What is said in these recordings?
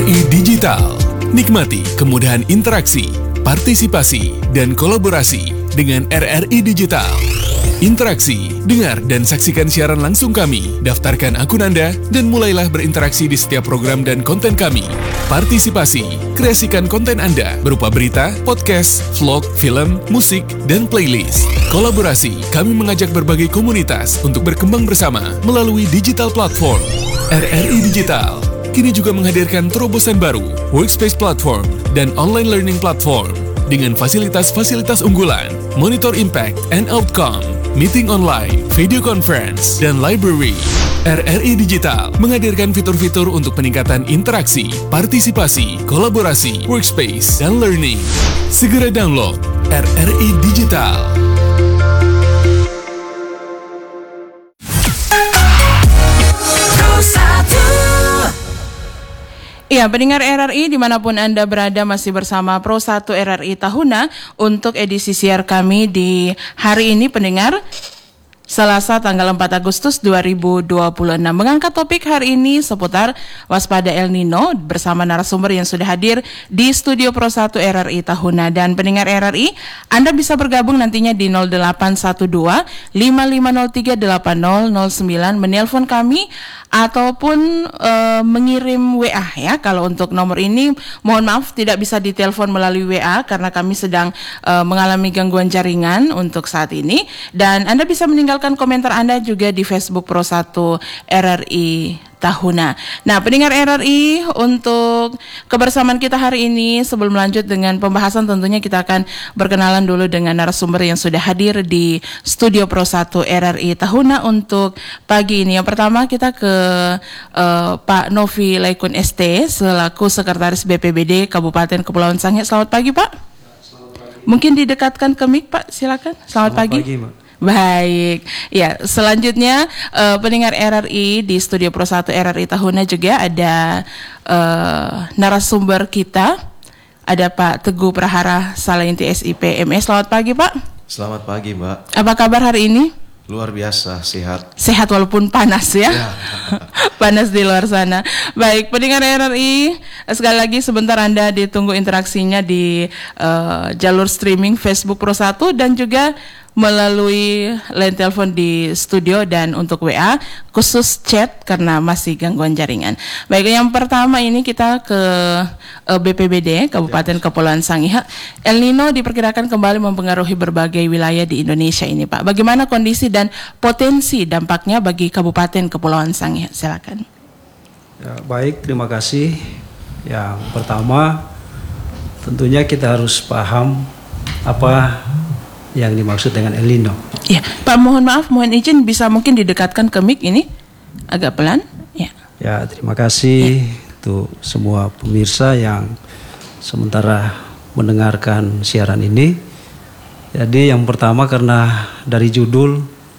RRI Digital. Nikmati kemudahan interaksi, partisipasi, dan kolaborasi dengan RRI Digital. Interaksi, dengar dan saksikan siaran langsung kami, daftarkan akun Anda, dan mulailah berinteraksi di setiap program dan konten kami. Partisipasi, kreasikan konten Anda berupa berita, podcast, vlog, film, musik, dan playlist. Kolaborasi, kami mengajak berbagai komunitas untuk berkembang bersama melalui digital platform. RRI Digital kini juga menghadirkan terobosan baru, workspace platform, dan online learning platform dengan fasilitas-fasilitas unggulan, monitor impact and outcome, meeting online, video conference, dan library. RRI Digital menghadirkan fitur-fitur untuk peningkatan interaksi, partisipasi, kolaborasi, workspace, dan learning. Segera download RRI Digital. Ya, pendengar RRI dimanapun Anda berada masih bersama Pro 1 RRI Tahuna untuk edisi siar kami di hari ini pendengar Selasa tanggal 4 Agustus 2026. Mengangkat topik hari ini seputar waspada El Nino bersama narasumber yang sudah hadir di studio Pro 1 RRI Tahuna. Dan pendengar RRI, Anda bisa bergabung nantinya di 0812 5503 8009 menelpon kami ataupun mengirim WA ya. Kalau untuk nomor ini mohon maaf tidak bisa ditelepon melalui WA karena kami sedang mengalami gangguan jaringan untuk saat ini. Dan Anda bisa meninggalkan komentar Anda juga di Facebook Pro 1 RRI Tahuna. Nah, pendengar RRI, untuk kebersamaan kita hari ini sebelum lanjut dengan pembahasan tentunya kita akan berkenalan dulu dengan narasumber yang sudah hadir di studio Pro 1 RRI Tahuna untuk pagi ini. Yang pertama kita ke Pak Novi Laikun ST selaku Sekretaris BPBD Kabupaten Kepulauan Sangihe. Selamat pagi, Pak. Selamat pagi. Mungkin didekatkan ke mic, Pak. Silakan. Selamat pagi. Pagi, Mbak. Baik, ya selanjutnya pendengar RRI di studio Pro 1 RRI Tahuna juga ada narasumber kita, ada Pak Teguh Prahara Salainti SIP MS. Selamat pagi Pak. Selamat pagi Mbak. Apa kabar hari ini? Luar biasa, sehat. Sehat walaupun panas ya. Panas di luar sana. Baik, pendengar RRI, sekali lagi sebentar Anda ditunggu interaksinya di jalur streaming Facebook Pro 1 dan juga melalui line telepon di studio dan untuk WA khusus chat karena masih gangguan jaringan. Baik, yang pertama ini kita ke BPBD Kabupaten Kepulauan Sangihe. El Nino diperkirakan kembali mempengaruhi berbagai wilayah di Indonesia ini, Pak. Bagaimana kondisi dan potensi dampaknya bagi Kabupaten Kepulauan Sangihe? Silakan. Ya, baik, terima kasih. Yang pertama, tentunya kita harus paham apa yang dimaksud dengan El Nino. Ya, Pak, mohon maaf, mohon izin bisa mungkin didekatkan ke mic ini agak pelan. Ya. Ya, terima kasih untuk semua pemirsa yang sementara mendengarkan siaran ini. Jadi yang pertama karena dari judul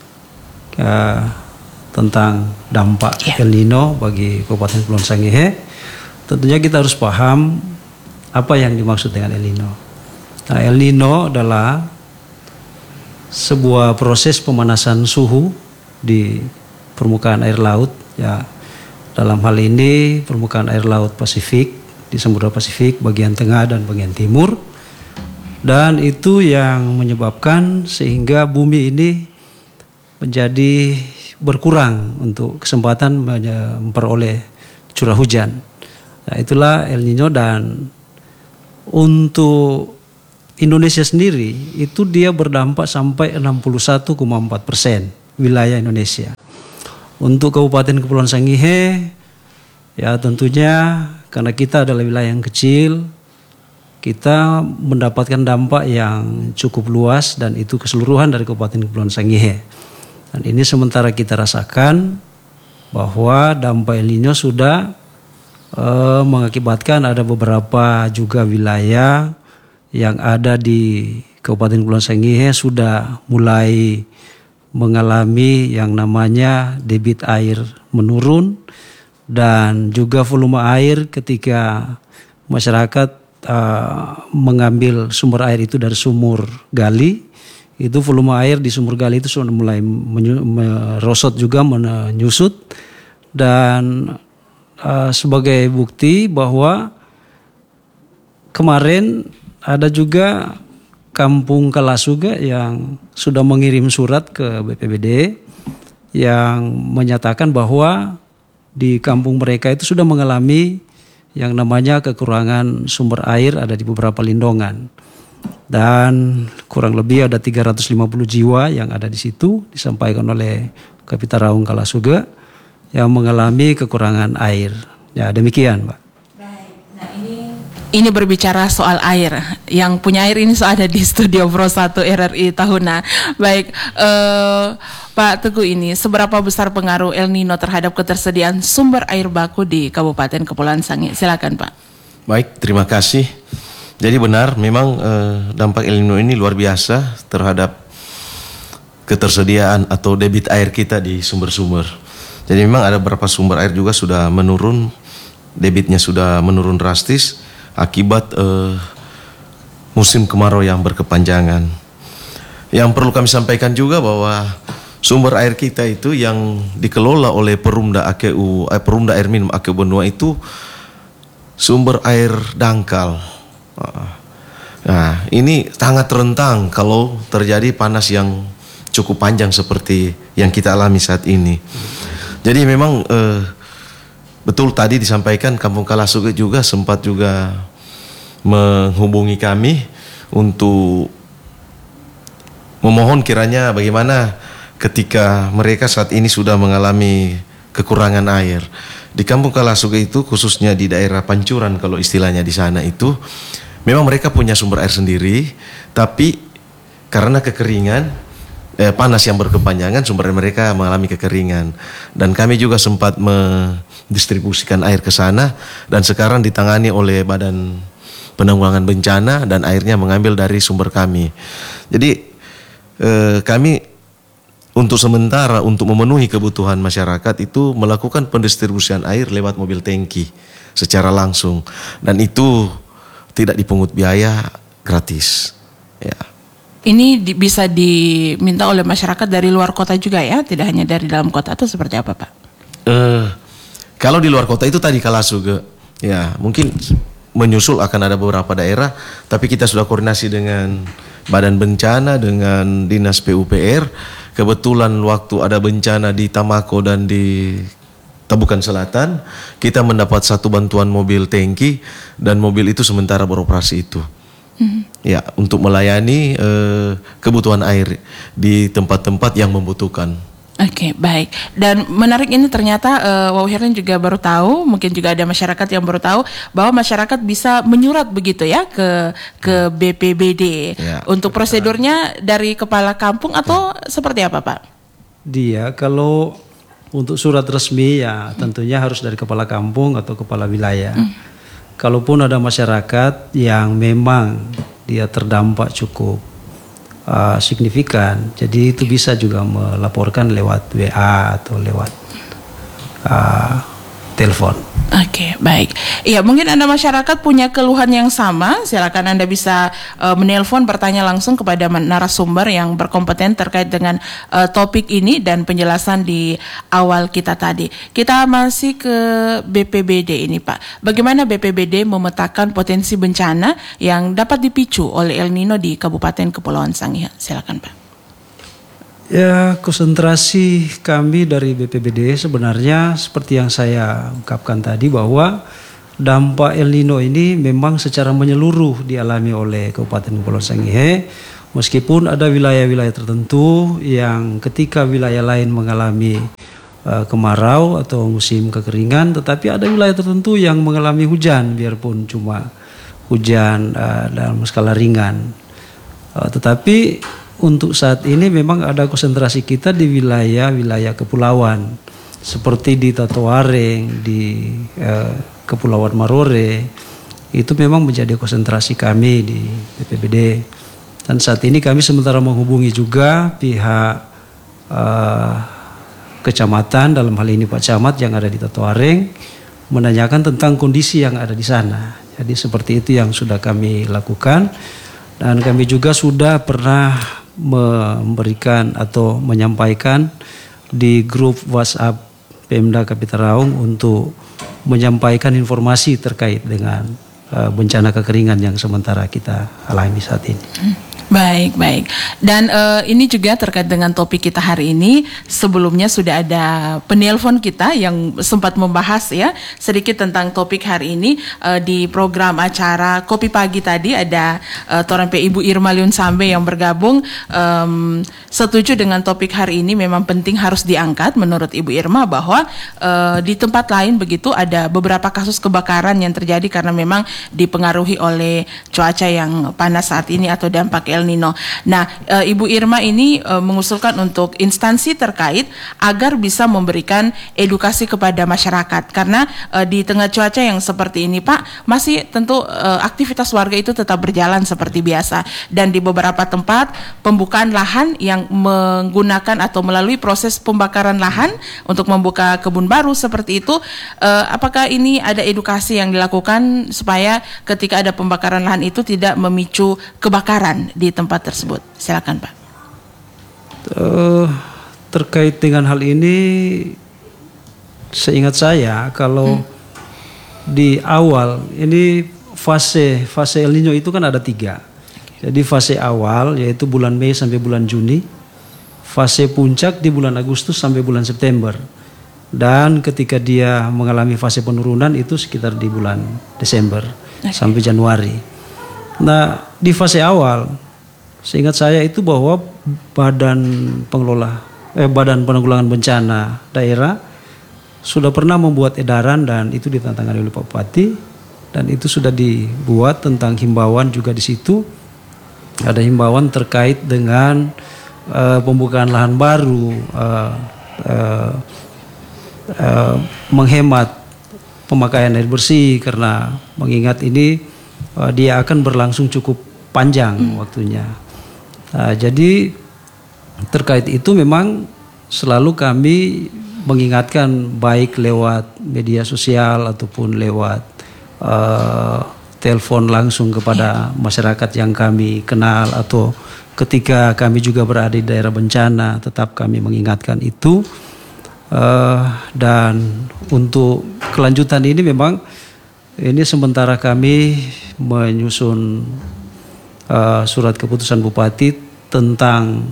tentang dampak El Nino bagi Kabupaten Kepulauan Sangihe, tentunya kita harus paham apa yang dimaksud dengan El Nino. Nah, El Nino adalah sebuah proses pemanasan suhu di permukaan air laut ya. Dalam hal ini permukaan air laut Pasifik, di Samudra Pasifik bagian tengah dan bagian timur. Dan itu yang menyebabkan sehingga bumi ini menjadi berkurang untuk kesempatan memperoleh curah hujan. Nah, itulah El Nino. Dan untuk Indonesia sendiri itu dia berdampak sampai 61,4% wilayah Indonesia. Untuk Kabupaten Kepulauan Sangihe ya tentunya karena kita adalah wilayah yang kecil, kita mendapatkan dampak yang cukup luas dan itu keseluruhan dari Kabupaten Kepulauan Sangihe. Dan ini sementara kita rasakan bahwa dampak El Nino sudah mengakibatkan ada beberapa juga wilayah yang ada di Kabupaten Kepulauan Sangihe sudah mulai mengalami yang namanya debit air menurun dan juga volume air ketika masyarakat mengambil sumber air itu dari sumur gali, itu volume air di sumur gali itu sudah mulai merosot juga, menyusut. Dan sebagai bukti bahwa kemarin ada juga Kampung Kalasuga yang sudah mengirim surat ke BPBD yang menyatakan bahwa di kampung mereka itu sudah mengalami yang namanya kekurangan sumber air ada di beberapa lindongan. Dan kurang lebih ada 350 jiwa yang ada di situ, disampaikan oleh Kapita Raung Kalasuga yang mengalami kekurangan air. Ya, demikian, Pak. Ini berbicara soal air. Yang punya air ini ada di studio Pro 1 RRI Tahuna. Baik, Pak Teguh, ini seberapa besar pengaruh El Nino terhadap ketersediaan sumber air baku di Kabupaten Kepulauan Sangihe? Silakan, Pak. Baik, terima kasih. Jadi benar, memang dampak El Nino ini luar biasa terhadap ketersediaan atau debit air kita di sumber-sumber. Jadi memang ada beberapa sumber air juga sudah menurun, debitnya sudah menurun drastis akibat musim kemarau yang berkepanjangan. Yang perlu kami sampaikan juga bahwa sumber air kita itu yang dikelola oleh Perumda Air Minum AKU Benua itu sumber air dangkal. Nah, ini sangat rentan kalau terjadi panas yang cukup panjang seperti yang kita alami saat ini. Jadi memang betul tadi disampaikan Kampung Kalasuga juga sempat juga menghubungi kami untuk memohon kiranya bagaimana ketika mereka saat ini sudah mengalami kekurangan air. Di Kampung Kalasuga itu khususnya di daerah Pancuran kalau istilahnya di sana itu memang mereka punya sumber air sendiri, tapi karena kekeringan panas yang berkepanjangan sumber air mereka mengalami kekeringan, dan kami juga sempat mendistribusikan air ke sana dan sekarang ditangani oleh Badan Penanggulangan Bencana dan airnya mengambil dari sumber kami. Jadi kami untuk sementara untuk memenuhi kebutuhan masyarakat itu melakukan pendistribusian air lewat mobil tangki secara langsung, dan itu tidak dipungut biaya, gratis. Ya. Ini bisa diminta oleh masyarakat dari luar kota juga ya, tidak hanya dari dalam kota, atau seperti apa, Pak? Kalau di luar kota itu tadi Kalasuga, ya mungkin menyusul akan ada beberapa daerah, tapi kita sudah koordinasi dengan Badan Bencana, dengan Dinas PUPR. Kebetulan waktu ada bencana di Tamako dan di Tabukan Selatan, kita mendapat satu bantuan mobil tangki dan mobil itu sementara beroperasi itu. Ya, untuk melayani kebutuhan air di tempat-tempat yang membutuhkan. Oke, baik. Dan menarik ini ternyata Wow Herlin juga baru tahu, mungkin juga ada masyarakat yang baru tahu bahwa masyarakat bisa menyurat begitu ya ke BPBD. Ya, untuk prosedurnya dari kepala kampung atau seperti apa, Pak? Dia kalau untuk surat resmi ya tentunya harus dari kepala kampung atau kepala wilayah. Kalaupun ada masyarakat yang memang dia terdampak cukup signifikan, jadi itu bisa juga melaporkan lewat WA atau lewat telepon. Oke, baik. Iya, mungkin Anda masyarakat punya keluhan yang sama, silakan Anda bisa menelpon, bertanya langsung kepada narasumber yang berkompeten terkait dengan topik ini dan penjelasan di awal kita tadi. Kita masih ke BPBD ini, Pak. Bagaimana BPBD memetakan potensi bencana yang dapat dipicu oleh El Nino di Kabupaten Kepulauan Sangihe? Silakan, Pak. Ya, konsentrasi kami dari BPBD sebenarnya seperti yang saya ungkapkan tadi bahwa dampak El Nino ini memang secara menyeluruh dialami oleh Kabupaten Kepulauan Sangihe, meskipun ada wilayah-wilayah tertentu yang ketika wilayah lain mengalami kemarau atau musim kekeringan, tetapi ada wilayah tertentu yang mengalami hujan biarpun cuma hujan dalam skala ringan. Tetapi untuk saat ini memang ada konsentrasi kita di wilayah-wilayah kepulauan seperti di Tatoareng, di Kepulauan Marore. Itu memang menjadi konsentrasi kami di BPBD. Dan saat ini kami sementara menghubungi juga pihak kecamatan, dalam hal ini Pak Camat yang ada di Tatoareng, menanyakan tentang kondisi yang ada di sana. Jadi seperti itu yang sudah kami lakukan. Dan kami juga sudah pernah memberikan atau menyampaikan di grup WhatsApp Pemda Kapita Raung untuk menyampaikan informasi terkait dengan bencana kekeringan yang sementara kita alami saat ini. Baik, baik. Dan ini juga terkait dengan topik kita hari ini. Sebelumnya sudah ada penelpon kita yang sempat membahas ya sedikit tentang topik hari ini di program acara Kopi Pagi tadi. Ada Torampe Ibu Irma Liun Sambe yang bergabung, setuju dengan topik hari ini. Memang penting harus diangkat menurut Ibu Irma bahwa di tempat lain begitu ada beberapa kasus kebakaran yang terjadi karena memang dipengaruhi oleh cuaca yang panas saat ini atau dampak El Nino. Nah, Ibu Irma ini mengusulkan untuk instansi terkait agar bisa memberikan edukasi kepada masyarakat karena di tengah cuaca yang seperti ini, Pak, masih tentu aktivitas warga itu tetap berjalan seperti biasa dan di beberapa tempat pembukaan lahan yang menggunakan atau melalui proses pembakaran lahan untuk membuka kebun baru seperti itu, apakah ini ada edukasi yang dilakukan supaya ketika ada pembakaran lahan itu tidak memicu kebakaran di tempat tersebut? Silakan, Pak. Terkait dengan hal ini, seingat saya kalau di awal ini fase El Nino itu kan ada 3. Jadi fase awal yaitu bulan Mei sampai bulan Juni, fase puncak di bulan Agustus sampai bulan September, dan ketika dia mengalami fase penurunan itu sekitar di bulan Desember sampai Januari. Nah, di fase awal seingat saya itu bahwa Badan Penanggulangan Bencana Daerah sudah pernah membuat edaran dan itu ditandatangani oleh Pak Bupati, dan itu sudah dibuat tentang himbauan juga di situ. Ada himbauan terkait dengan pembukaan lahan baru, menghemat pemakaian air bersih karena mengingat ini dia akan berlangsung cukup panjang waktunya. Nah, jadi terkait itu memang selalu kami mengingatkan baik lewat media sosial ataupun lewat telepon langsung kepada masyarakat yang kami kenal atau ketika kami juga berada di daerah bencana tetap kami mengingatkan itu. Dan untuk kelanjutan ini memang ini sementara kami menyusun surat keputusan Bupati tentang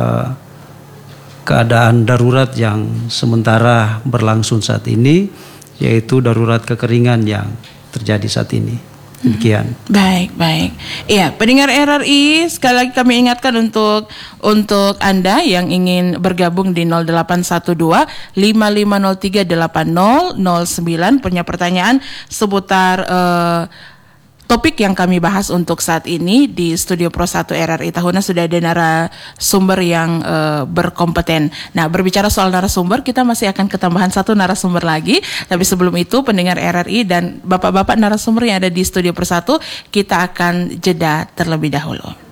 keadaan darurat yang sementara berlangsung saat ini, yaitu darurat kekeringan yang terjadi saat ini. Demikian. Baik, baik. Iya, pendengar RRI, sekali lagi kami ingatkan untuk Anda yang ingin bergabung di 0812 5503 8009 punya pertanyaan seputar topik yang kami bahas untuk saat ini. Di Studio Pro 1 RRI Tahuna sudah ada narasumber yang berkompeten. Nah, berbicara soal narasumber, kita masih akan ketambahan satu narasumber lagi. Tapi sebelum itu, pendengar RRI dan bapak-bapak narasumber yang ada di Studio Pro 1, kita akan jeda terlebih dahulu.